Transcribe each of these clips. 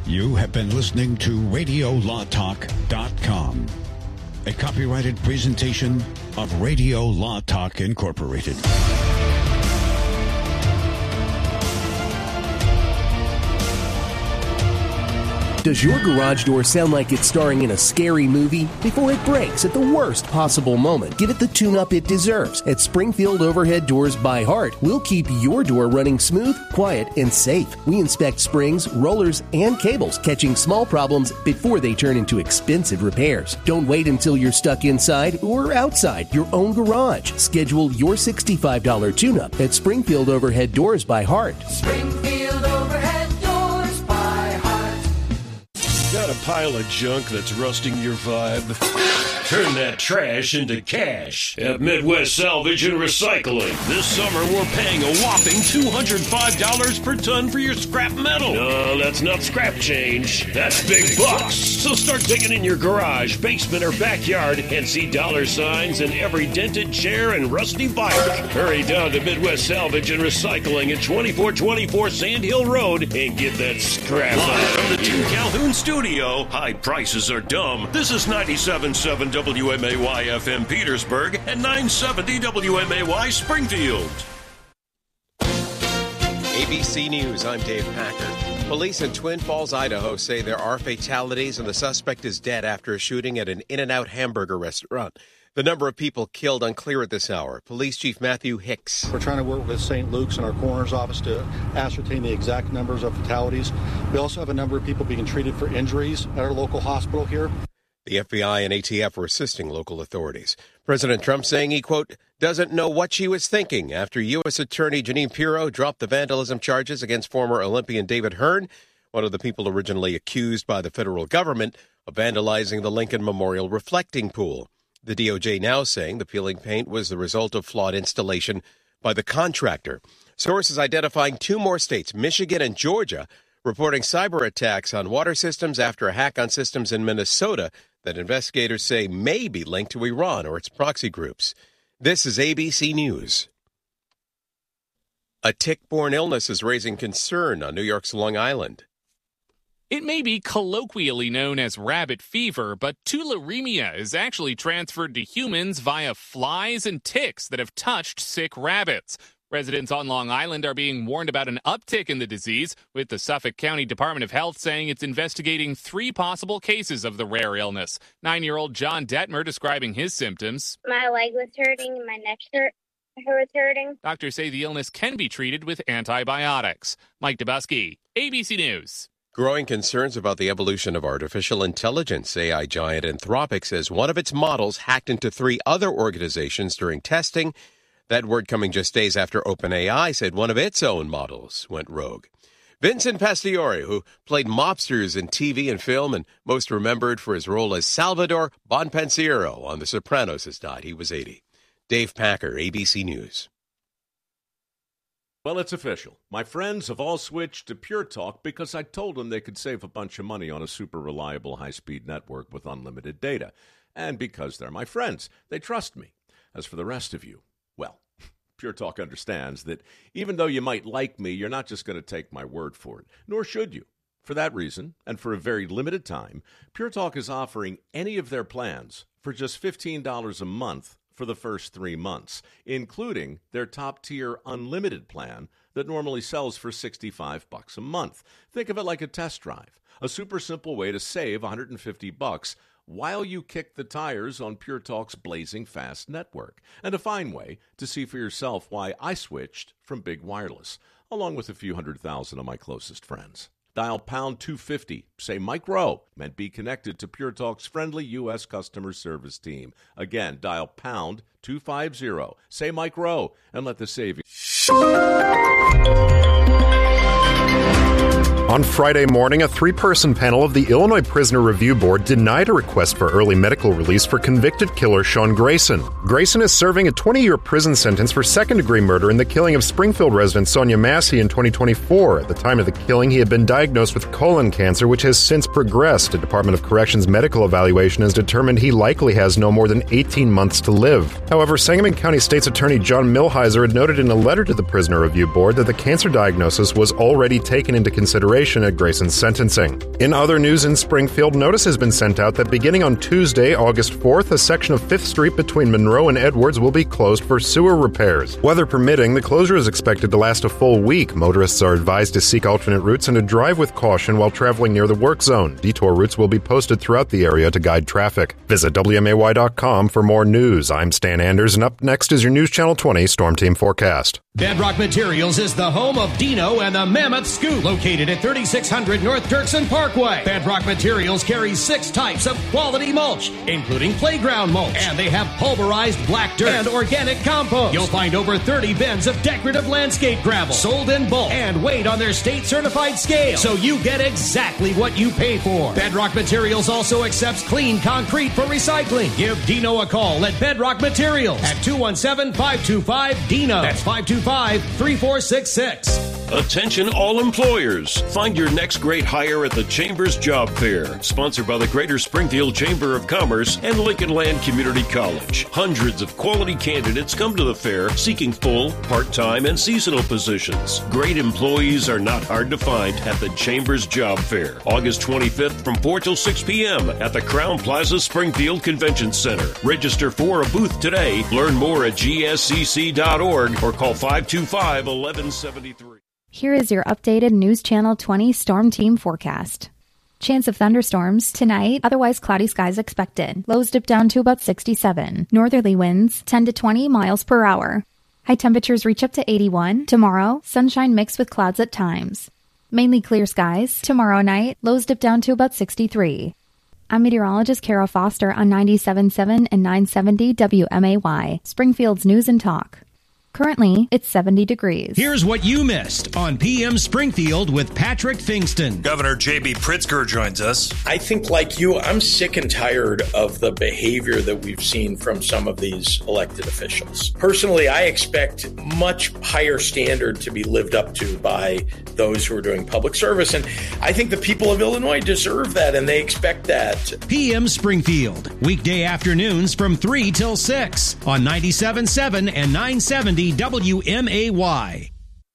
You have been listening to RadioLawTalk.com, a copyrighted presentation of Radio Law Talk Incorporated. Does your garage door sound like it's starring in a scary movie? Before it breaks at the worst possible moment, give it the tune-up it deserves. At Springfield Overhead Doors by Heart, we'll keep your door running smooth, quiet, and safe. We inspect springs, rollers, and cables, catching small problems before they turn into expensive repairs. Don't wait until you're stuck inside or outside your own garage. Schedule your $65 tune-up at Springfield Overhead Doors by Heart. Springfield Overhead Doors by Heart. Got a pile of junk that's rusting your vibe? Turn that trash into cash at Midwest Salvage and Recycling. This summer, we're paying a whopping $205 per ton for your scrap metal. No, that's not scrap change. That's big bucks. So start digging in your garage, basement, or backyard and see dollar signs in every dented chair and rusty bike. Hurry down to Midwest Salvage and Recycling at 2424 Sand Hill Road and get that scrap. Live from the Jim Calhoun studio, high prices are dumb. This is 97.7 WMAY FM Petersburg and 970 WMAY Springfield. ABC News, I'm Dave Packer. Police in Twin Falls, Idaho say there are fatalities and the suspect is dead after a shooting at an In-N-Out hamburger restaurant. The number of people killed unclear at this hour. Police Chief Matthew Hicks. We're trying to work with St. Luke's and our coroner's office to ascertain the exact numbers of fatalities. We also have a number of people being treated for injuries at our local hospital here. The FBI and ATF were assisting local authorities. President Trump saying he, quote, doesn't know what she was thinking after U.S. Attorney Jeanine Pirro dropped the vandalism charges against former Olympian David Hearn, one of the people originally accused by the federal government of vandalizing the Lincoln Memorial reflecting pool. The DOJ now saying the peeling paint was the result of flawed installation by the contractor. Sources identifying two more states, Michigan and Georgia, reporting cyber attacks on water systems after a hack on systems in Minnesota that investigators say may be linked to Iran or its proxy groups. This is ABC News. A tick-borne illness is raising concern on New York's Long Island. It may be colloquially known as rabbit fever, but tularemia is actually transferred to humans via flies and ticks that have touched sick rabbits. Residents on Long Island are being warned about an uptick in the disease, with the Suffolk County Department of Health saying it's investigating 3 possible cases of the rare illness. 9-year-old John Detmer describing his symptoms. My leg was hurting and my neck was hurting. Doctors say the illness can be treated with antibiotics. Mike Dubusky, ABC News. Growing concerns about the evolution of artificial intelligence. AI giant Anthropic says one of its models hacked into 3 other organizations during testing. That word coming just days after OpenAI said one of its own models went rogue. Vincent Pastore, who played mobsters in TV and film and most remembered for his role as Salvador Bonpensiero on The Sopranos, has died. He was 80. Dave Packer, ABC News. Well, it's official. My friends have all switched to Pure Talk because I told them they could save a bunch of money on a super reliable high-speed network with unlimited data. And because they're my friends, they trust me. As for the rest of you, well, Pure Talk understands that even though you might like me, you're not just going to take my word for it, nor should you. For that reason, and for a very limited time, Pure Talk is offering any of their plans for just $15 a month for the first 3 months, including their top-tier unlimited plan that normally sells for $65 a month. Think of it like a test drive, a super simple way to save $150 while you kick the tires on Pure Talk's blazing fast network, and a fine way to see for yourself why I switched from big wireless, along with a few 100,000 of my closest friends. Dial pound 250, say Mike Rowe, and be connected to Pure Talk's friendly U.S. customer service team. Again, dial pound 250, say Mike Rowe, and let the savings. On Friday morning, a 3-person panel of the Illinois Prisoner Review Board denied a request for early medical release for convicted killer Sean Grayson. Grayson is serving a 20-year prison sentence for second-degree murder in the killing of Springfield resident Sonia Massey in 2024. At the time of the killing, he had been diagnosed with colon cancer, which has since progressed. A Department of Corrections medical evaluation has determined he likely has no more than 18 months to live. However, Sangamon County State's Attorney John Milhiser had noted in a letter to the Prisoner Review Board that the cancer diagnosis was already taken into consideration cooperation at Grayson's sentencing. In other news in Springfield, notice has been sent out that beginning on Tuesday, August 4th, a section of 5th Street between Monroe and Edwards will be closed for sewer repairs. Weather permitting, the closure is expected to last a full week. Motorists are advised to seek alternate routes and to drive with caution while traveling near the work zone. Detour routes will be posted throughout the area to guide traffic. Visit WMAY.com for more news. I'm Stan Anders, and up next is your News Channel 20 Storm Team forecast. Bedrock Materials is the home of Dino and the Mammoth Scoop, located at 3600 North Dirksen Parkway. Bedrock Materials carries 6 types of quality mulch, including playground mulch, and they have pulverized black dirt and organic compost. You'll find over 30 bins of decorative landscape gravel, sold in bulk and weighed on their state-certified scale, so you get exactly what you pay for. Bedrock Materials also accepts clean concrete for recycling. Give Dino a call at Bedrock Materials at 217-525-DINO. That's 525-3466. Attention all employers. Find your next great hire at the Chambers Job Fair, sponsored by the Greater Springfield Chamber of Commerce and Lincoln Land Community College. Hundreds of quality candidates come to the fair seeking full, part-time, and seasonal positions. Great employees are not hard to find at the Chambers Job Fair, August 25th from 4 till 6 p.m. at the Crown Plaza Springfield Convention Center. Register for a booth today. Learn more at gscc.org or call 525-1173. Here is your updated News Channel 20 Storm Team forecast. Chance of thunderstorms tonight, otherwise cloudy skies expected. Lows dip down to about 67. Northerly winds 10 to 20 miles per hour. High temperatures reach up to 81. Tomorrow, sunshine mixed with clouds at times. Mainly clear skies. Tomorrow night, lows dip down to about 63. I'm meteorologist Kara Foster on 97.7 and 970 WMAY, Springfield's News and Talk. Currently, it's 70 degrees. Here's what you missed on PM Springfield with Patrick Fingston. Governor J.B. Pritzker joins us. I think, like you, I'm sick and tired of the behavior that we've seen from some of these elected officials. Personally, I expect much higher standard to be lived up to by those who are doing public service. And I think the people of Illinois deserve that, and they expect that. PM Springfield, weekday afternoons from 3 till 6 on 97.7 and 970 WMAY.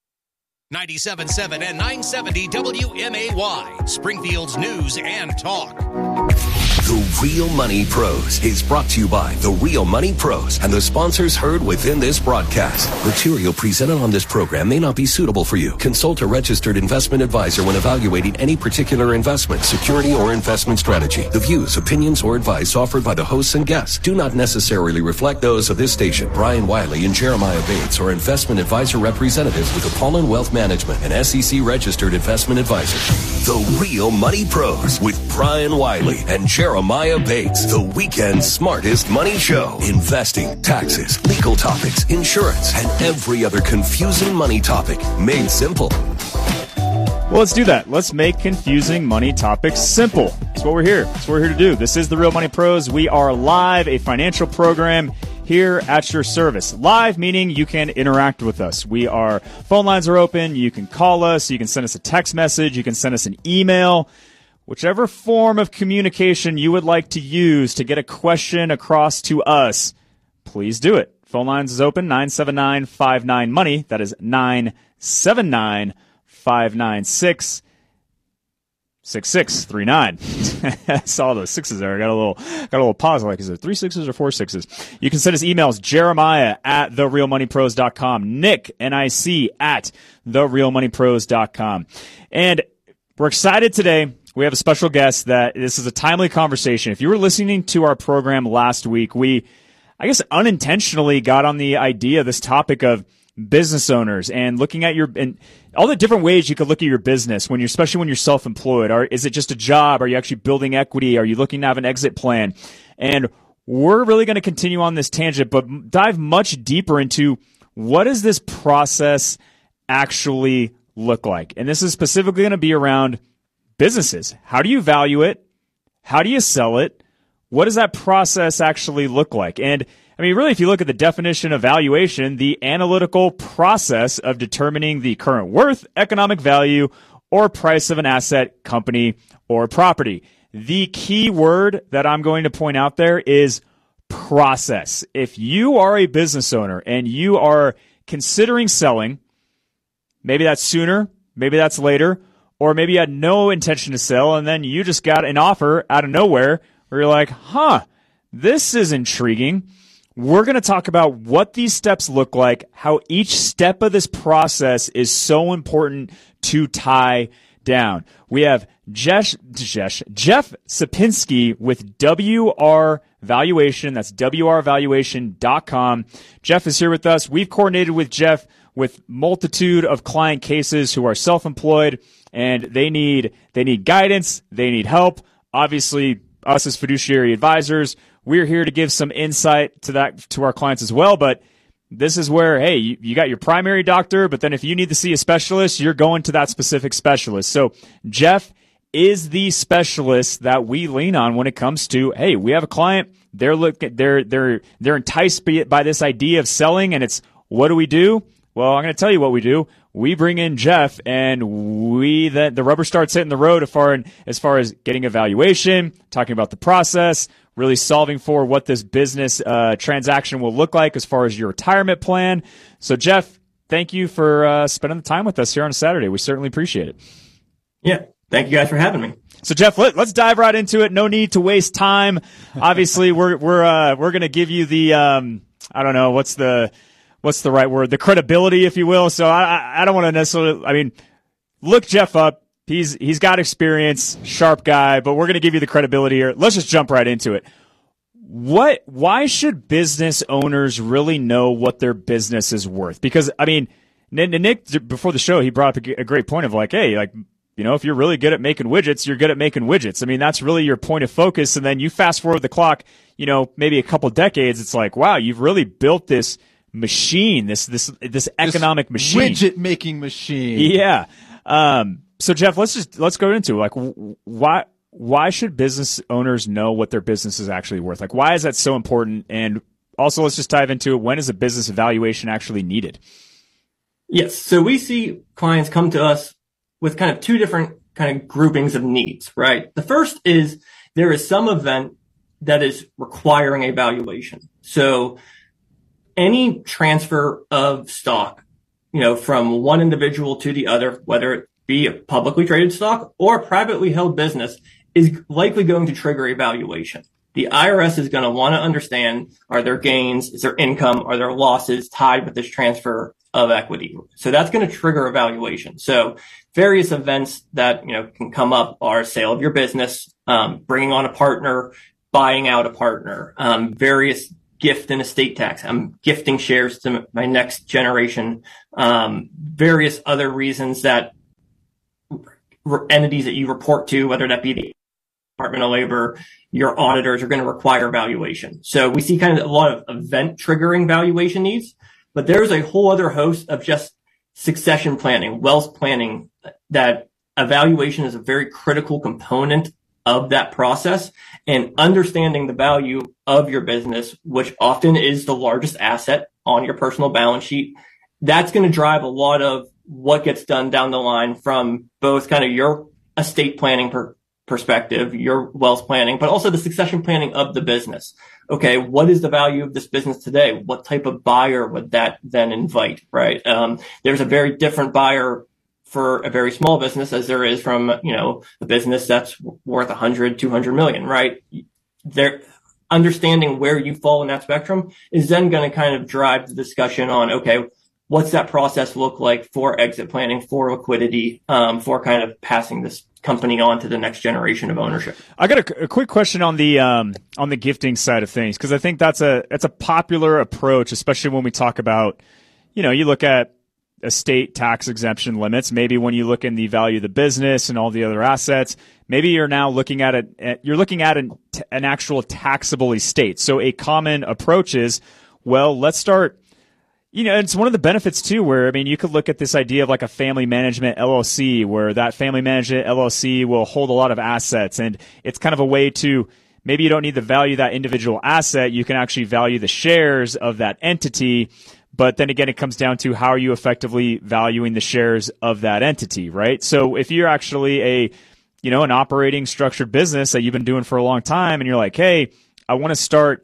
97.7 and 970 WMAY, Springfield's News and Talk. The Real Money Pros is brought to you by The Real Money Pros and the sponsors heard within this broadcast. Material presented on this program may not be suitable for you. Consult a registered investment advisor when evaluating any particular investment, security, or investment strategy. The views, opinions, or advice offered by the hosts and guests do not necessarily reflect those of this station. Brian Wiley and Jeremiah Bates are investment advisor representatives with Apollon Wealth Management, an SEC registered investment advisor. The Real Money Pros with Brian Wiley and Jeremiah Bates, the weekend's smartest money show. Investing, taxes, legal topics, insurance, and every other confusing money topic made simple. Well, let's do that. Let's make confusing money topics simple. That's what we're here. That's what we're here to do. This is The Real Money Pros. We are live, a financial program here at your service. Live meaning you can interact with us. Phone lines are open. You can call us. You can send us a text message. You can send us an email. Whichever form of communication you would like to use to get a question across to us, please do it. Phone lines is open, 979-59-MONEY. That is 979-596-6639. I saw those sixes there. I got a little pause. Like, is it 3 6s or 4 6s? You can send us emails, Jeremiah at therealmoneypros.com, Nick, N-I-C, at therealmoneypros.com. And we're excited today. We have a special guest that this is a timely conversation. If you were listening to our program last week, we, I guess, unintentionally got on the idea, this topic of business owners and looking at and all the different ways you could look at your business especially when you're self-employed. Is it just a job? Are you actually building equity? Are you looking to have an exit plan? And we're really going to continue on this tangent, but dive much deeper into what does this process actually look like? And this is specifically going to be around businesses. How do you value it? How do you sell it? What does that process actually look like? And I mean, really, if you look at the definition of valuation, the analytical process of determining the current worth, economic value, or price of an asset, company, or property. The key word that I'm going to point out there is process. If you are a business owner and you are considering selling, maybe that's sooner, maybe that's later, or maybe you had no intention to sell, and then you just got an offer out of nowhere where you're like, this is intriguing. We're going to talk about what these steps look like, how each step of this process is so important to tie down. We have Jeff Sapinski with WR Valuation. That's WRvaluation.com. Jeff is here with us. We've coordinated with Jeff with multitude of client cases who are self-employed, and they need guidance. They need help. Obviously, us as fiduciary advisors, we're here to give some insight to our clients as well. But this is where, hey, you got your primary doctor, but then if you need to see a specialist, you're going to that specific specialist. So Jeff is the specialist that we lean on when it comes to, hey, we have a client, they're enticed by this idea of selling, and it's, what do we do? Well, I'm going to tell you what we do. We bring in Jeff, and the rubber starts hitting the road as far as getting a valuation, talking about the process, really solving for what this business transaction will look like as far as your retirement plan. So, Jeff, thank you for spending the time with us here on a Saturday. We certainly appreciate it. Yeah, thank you guys for having me. So, Jeff, let's dive right into it. No need to waste time. Obviously, we're going to give you the I don't know what's the right word, the credibility, if you will. So I don't want to necessarily, look Jeff up. He's got experience, sharp guy, but we're going to give you the credibility here. Let's just jump right into it. Why should business owners really know what their business is worth? Because, Nick, before the show, he brought up a great point of like, hey, if you're really good at making widgets, you're good at making widgets. That's really your point of focus. And then you fast forward the clock, maybe a couple decades, it's like, wow, you've really built this machine, this economic machine, widget making machine. Yeah. So Jeff, let's go into it. Like, why should business owners know what their business is actually worth? Like, why is that so important? And also, let's just dive into it. When is a business evaluation actually needed? Yes. So we see clients come to us with kind of two different kind of groupings of needs, right? The first is there is some event that is requiring a valuation. So any transfer of stock, from one individual to the other, whether it be a publicly traded stock or a privately held business, is likely going to trigger a valuation. The IRS is going to want to understand, are there gains, is there income, are there losses tied with this transfer of equity? So that's going to trigger a valuation. So various events that, can come up are sale of your business, bringing on a partner, buying out a partner, various gift and estate tax. I'm gifting shares to my next generation, various other reasons that entities that you report to, whether that be the Department of Labor, your auditors, are going to require valuation. So we see kind of a lot of event triggering valuation needs, but there's a whole other host of just succession planning, wealth planning, that evaluation is a very critical component of that process, and understanding the value of your business, which often is the largest asset on your personal balance sheet. That's going to drive a lot of what gets done down the line from both kind of your estate planning perspective, your wealth planning, but also the succession planning of the business. Okay, what is the value of this business today? What type of buyer would that then invite, right? There's a very different buyer for a very small business as there is from, a business that's worth 100, 200 million, right? Understanding where you fall in that spectrum is then going to kind of drive the discussion on, okay, what's that process look like for exit planning, for liquidity, for kind of passing this company on to the next generation of ownership. I got a quick question on the gifting side of things, because I think that's a popular approach, especially when we talk about, you look at estate tax exemption limits. Maybe when you look in the value of the business and all the other assets, maybe you're now looking at an actual taxable estate. So a common approach is, well, let's start. It's one of the benefits too, where, you could look at this idea of like a family management LLC, where that family management LLC will hold a lot of assets. And it's kind of a way to, maybe you don't need to value that individual asset. You can actually value the shares of that entity. But then again, it comes down to how are you effectively valuing the shares of that entity, right? So if you're actually an operating structured business that you've been doing for a long time, and you're like, hey, I want to start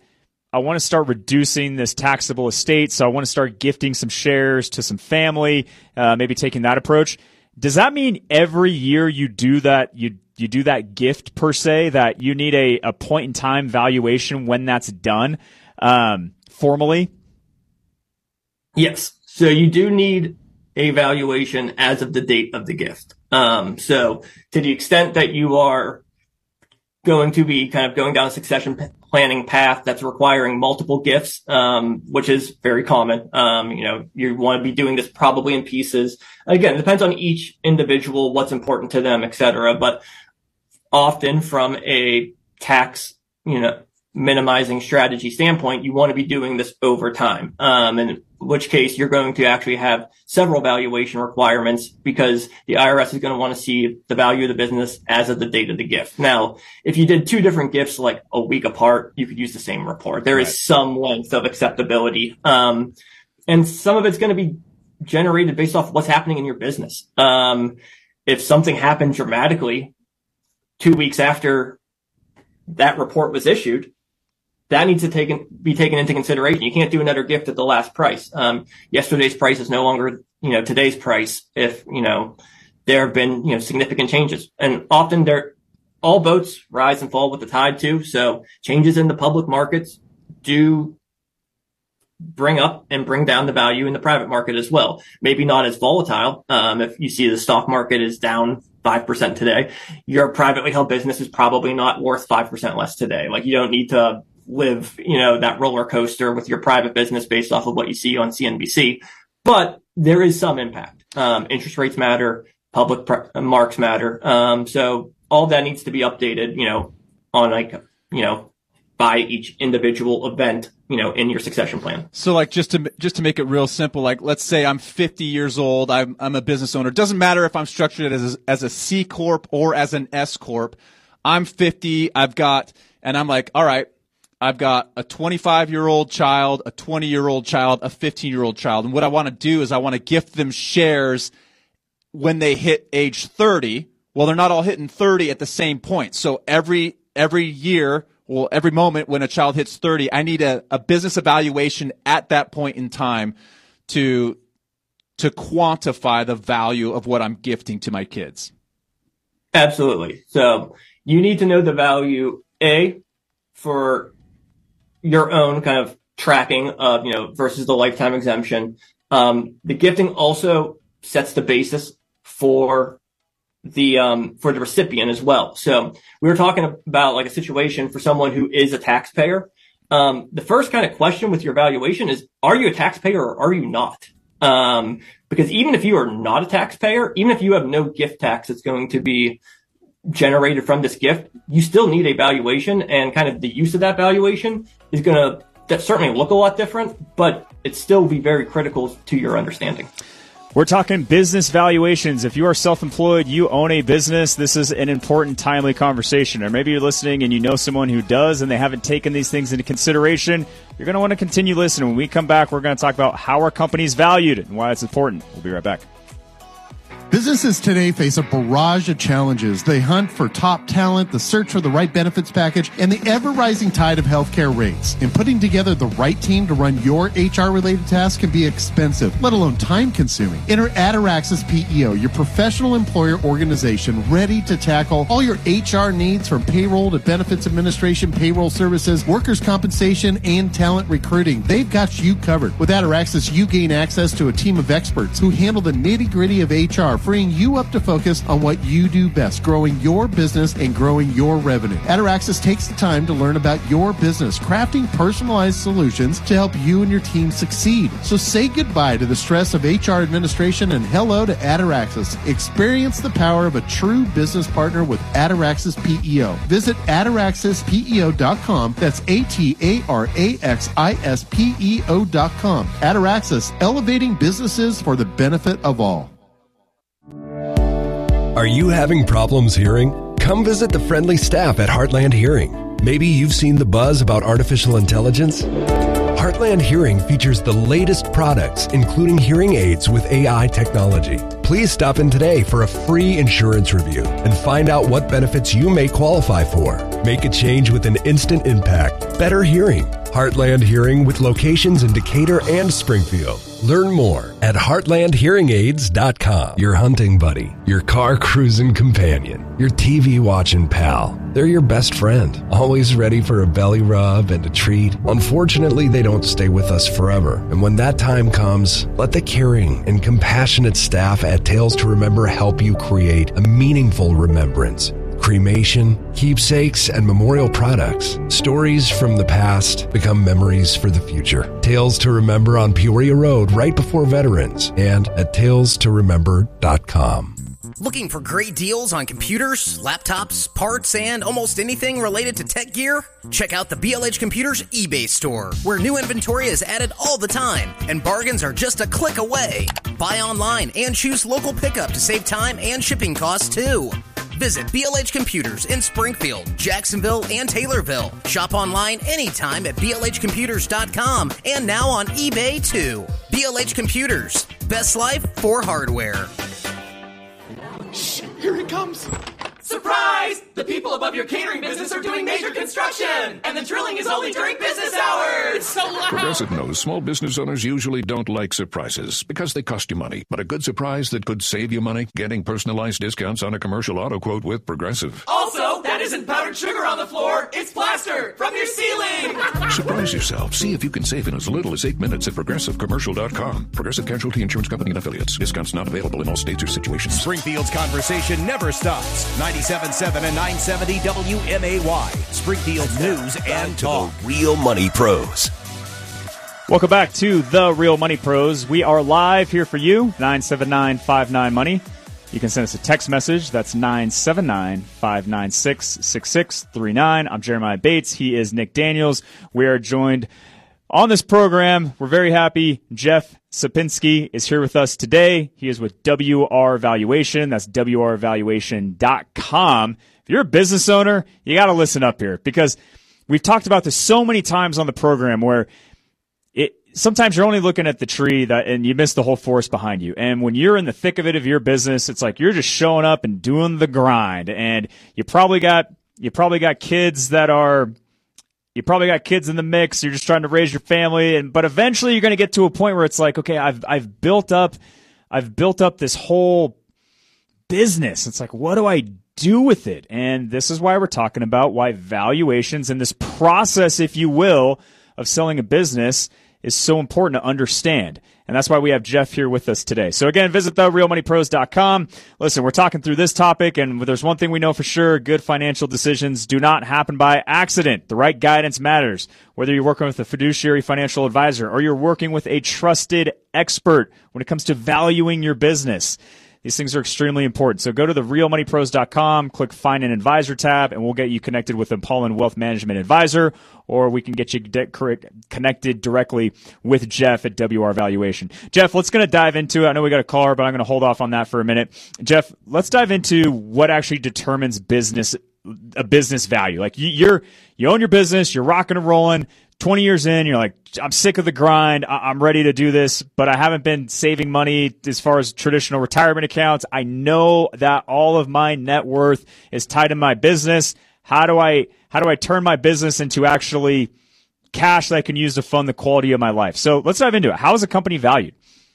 reducing this taxable estate. So I want to start gifting some shares to some family, maybe taking that approach. Does that mean every year you do that, you do that gift per se, that you need a point in time valuation when that's done formally? Yes. So you do need a valuation as of the date of the gift. So to the extent that you are going to be kind of going down a succession planning path that's requiring multiple gifts, which is very common. You want to be doing this probably in pieces. Again, it depends on each individual, what's important to them, et cetera. But often from a tax, minimizing strategy standpoint, you want to be doing this over time. In which case you're going to actually have several valuation requirements because the IRS is going to want to see the value of the business as of the date of the gift. Now, if you did two different gifts like a week apart, you could use the same report. There is some length of acceptability. And some of it's going to be generated based off what's happening in your business. If something happened dramatically 2 weeks after that report was issued, that needs to be taken into consideration. You can't do another gift at the last price. Yesterday's price is no longer, today's price if, there have been, significant changes. And often all boats rise and fall with the tide too. So changes in the public markets do bring up and bring down the value in the private market as well. Maybe not as volatile. If you see the stock market is down 5% today, your privately held business is probably not worth 5% less today. Like you don't need to live, that roller coaster with your private business based off of what you see on CNBC. But there is some impact. Interest rates matter, public marks matter. So all that needs to be updated, on by each individual event, in your succession plan. So like just to make it real simple, like let's say I'm 50 years old, I'm a business owner. It doesn't matter if I'm structured as a C corp or as an S corp. I'm 50, and I'm like, all right, I've got a 25-year-old child, a 20-year-old child, a 15-year-old child. And what I want to do is I want to gift them shares when they hit age 30. Well, they're not all hitting 30 at the same point. So every year, every moment when a child hits 30, I need a business evaluation at that point in time to quantify the value of what I'm gifting to my kids. Absolutely. So you need to know the value, for your own kind of tracking of, versus the lifetime exemption. The gifting also sets the basis for the recipient as well. So we were talking about like a situation for someone who is a taxpayer. The first kind of question with your valuation is, are you a taxpayer or are you not? Because even if you are not a taxpayer, even if you have no gift tax that's going to be generated from this gift, you still need a valuation, and kind of the use of that valuation is going to certainly look a lot different, but it still be very critical to your understanding. We're talking business valuations. If you are self-employed, you own a business, this is an important, timely conversation. Or maybe you're listening and you know someone who does and they haven't taken these things into consideration. You're going to want to continue listening. When we come back, we're going to talk about how our company's valued and why it's important. We'll be right back. Businesses today face a barrage of challenges. They hunt for top talent, the search for the right benefits package, and the ever-rising tide of healthcare rates. And putting together the right team to run your HR-related tasks can be expensive, let alone time-consuming. Enter Ataraxis PEO, your professional employer organization ready to tackle all your HR needs, from payroll to benefits administration, payroll services, workers' compensation, and talent recruiting. They've got you covered. With Ataraxis, you gain access to a team of experts who handle the nitty-gritty of HR, freeing you up to focus on what you do best, growing your business and growing your revenue. Ataraxis takes the time to learn about your business, crafting personalized solutions to help you and your team succeed. So say goodbye to the stress of HR administration and hello to Ataraxis. Experience the power of a true business partner with Ataraxis PEO. Visit ataraxispeo.com. That's ATARAXISPEO.com. Ataraxis, elevating businesses for the benefit of all. Are you having problems hearing? Come visit the friendly staff at Heartland Hearing. Maybe you've seen the buzz about artificial intelligence. Heartland Hearing features the latest products, including hearing aids with AI technology. Please stop in today for a free insurance review and find out what benefits you may qualify for. Make a change with an instant impact. Better hearing. Heartland Hearing with locations in Decatur and Springfield. Learn more at heartlandhearingaids.com. Your hunting buddy, your car cruising companion, your TV watching pal. They're your best friend, always ready for a belly rub and a treat. Unfortunately, they don't stay with us forever. And when that time comes, let the caring and compassionate staff at Tales to Remember help you create a meaningful remembrance. Cremation, keepsakes, and memorial products. Stories from the past become memories for the future. Tales to Remember on Peoria Road right before Veterans and at talestoremember.com. Looking for great deals on computers, laptops, parts, and almost anything related to tech gear? Check out the BLH Computers eBay store, where new inventory is added all the time, and bargains are just a click away. Buy online and choose local pickup to save time and shipping costs too. Visit BLH Computers in Springfield, Jacksonville, and Taylorville. Shop online anytime at blhcomputers.com and now on eBay too. BLH Computers, best life for hardware. Shh, here he comes. Surprise! The people above your catering business are doing major construction, and the drilling is only during business hours. It's so loud. Progressive knows small business owners usually don't like surprises because they cost you money. But a good surprise that could save you money? Getting personalized discounts on a commercial auto quote with Progressive. Also, that isn't powdered sugar on the floor. It's plaster from your ceiling. Surprise yourself. See if you can save in as little as 8 minutes at ProgressiveCommercial.com. Progressive Casualty Insurance Company and Affiliates. Discounts not available in all states or situations. Springfield's conversation never stops. 97.7 and 970 WMAY. Springfield's news and talk. The Real Money Pros. Welcome back to The Real Money Pros. We are live here for you, 979-59-MONEY. You can send us a text message. That's 979-596-6639. I'm Jeremiah Bates. He is Nick Daniels. We are joined on this program. We're very happy. Jeff Sapinski is here with us today. He is with WR Valuation. That's WRvaluation.com. If you're a business owner, you got to listen up here because we've talked about this so many times on the program where sometimes you're only looking at the tree and you miss the whole forest behind you. And when you're in the thick of it of your business, it's like you're just showing up and doing the grind. And you probably got kids in the mix. You're just trying to raise your family, but eventually you're going to get to a point where it's like, okay, I've built up this whole business. It's like, what do I do with it? And this is why we're talking about why valuations and this process, if you will, of selling a business is so important to understand. And that's why we have Jeff here with us today. So again, visit therealmoneypros.com. Listen, we're talking through this topic, and there's one thing we know for sure. Good financial decisions do not happen by accident. The right guidance matters. Whether you're working with a fiduciary financial advisor or you're working with a trusted expert when it comes to valuing your business. These things are extremely important. So go to therealmoneypros.com, click Find an Advisor tab, and we'll get you connected with a Paulin Wealth Management Advisor, or we can get you connected directly with Jeff at WR Valuation. Jeff, let's going to dive into it. I know we got a caller, but I'm going to hold off on that for a minute. Jeff, let's dive into what actually determines a business value. Like you own your business, you're rocking and rolling. 20 years in, you're like, I'm sick of the grind. I'm ready to do this, but I haven't been saving money as far as traditional retirement accounts. I know that all of my net worth is tied in my business. How do I turn my business into actually cash that I can use to fund the quality of my life? So let's dive into it. How is a company valued?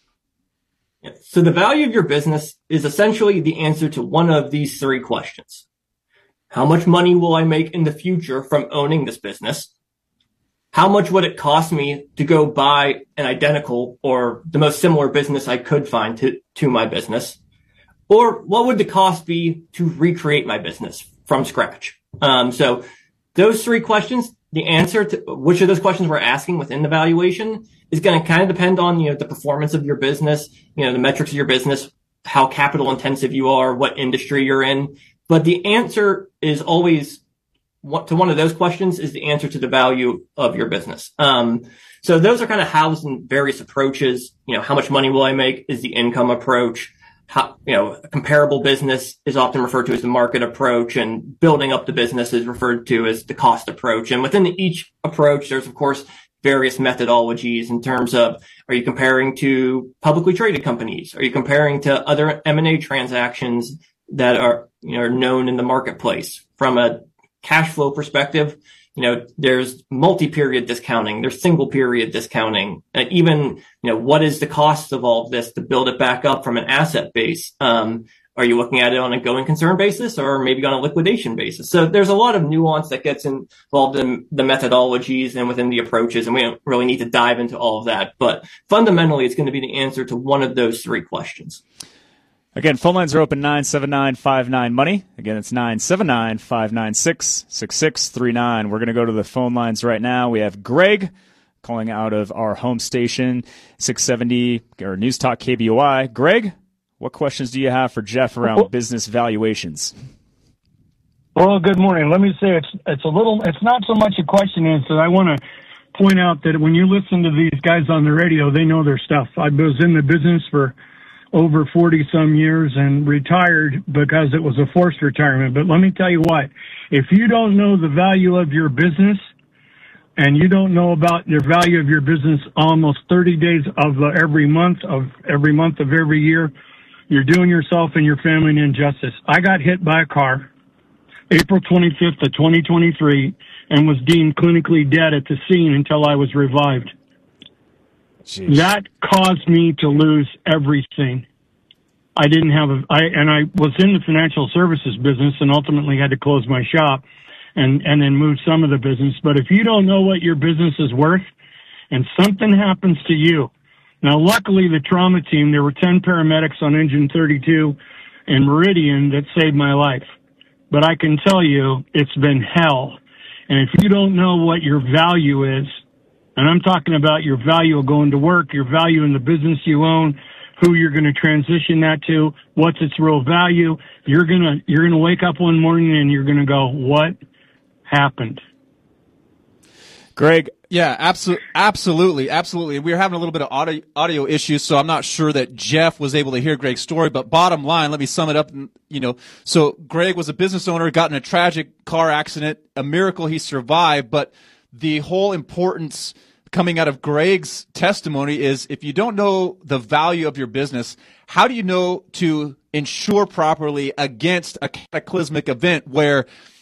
So the value of your business is essentially the answer to one of these three questions. How much money will I make in the future from owning this business? How much would it cost me to go buy an identical or the most similar business I could find to my business? Or what would the cost be to recreate my business from scratch? So those three questions, the answer to which of those questions we're asking within the valuation is going to kind of depend on, the performance of your business, the metrics of your business, how capital intensive you are, what industry you're in. But the answer is always to one of those questions is the answer to the value of your business. So those are kind of housed in various approaches. How much money will I make is the income approach. A comparable business is often referred to as the market approach, and building up the business is referred to as the cost approach. And within each approach, there's of course various methodologies in terms of, are you comparing to publicly traded companies? Are you comparing to other M&A transactions that are, known in the marketplace? From a cash flow perspective, there's multi-period discounting, there's single period discounting, even, what is the cost of all of this to build it back up from an asset base? Are you looking at it on a going concern basis or maybe on a liquidation basis? So there's a lot of nuance that gets involved in the methodologies and within the approaches, and we don't really need to dive into all of that. But fundamentally, it's going to be the answer to one of those three questions. Again, phone lines are open 979-59-MONEY. Again, it's 979-596-6639. We're going to go to the phone lines right now. We have Greg calling out of our home station, 670 or News Talk KBOI. Greg, what questions do you have for Jeff around business valuations? Well, good morning. Let me say it's not so much a question as that I want to point out that when you listen to these guys on the radio, they know their stuff. I was in the business for over 40 some years and retired because it was a forced retirement. But let me tell you what, if you don't know the value of your business and you don't know about the value of your business almost 30 days of every month of every year, you're doing yourself and your family an injustice. I got hit by a car April 25th of 2023 and was deemed clinically dead at the scene until I was revived. Jeez. That caused me to lose everything. I was in the financial services business and ultimately had to close my shop and then move some of the business. But if you don't know what your business is worth and something happens to you, now luckily the trauma team, there were 10 paramedics on Engine 32 in Meridian that saved my life. But I can tell you it's been hell. And if you don't know what your value is, and I'm talking about your value of going to work, your value in the business you own, who you're going to transition that to, what's its real value. You're going to wake up one morning and you're going to go, what happened? Greg. Yeah, absolutely. We were having a little bit of audio issues, so I'm not sure that Jeff was able to hear Greg's story, but bottom line, let me sum it up. So Greg was a business owner, got in a tragic car accident, a miracle he survived, but the whole importance coming out of Greg's testimony is if you don't know the value of your business, how do you know to insure properly against a cataclysmic event where